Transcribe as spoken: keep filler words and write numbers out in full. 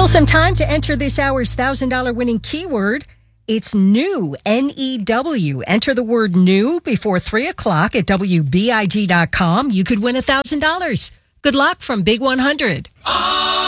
Still some time to enter this hour's one thousand dollars winning keyword. It's new, N E W. Enter the word new before three o'clock at W B I G dot com. You could win one thousand dollars. Good luck from Big one hundred.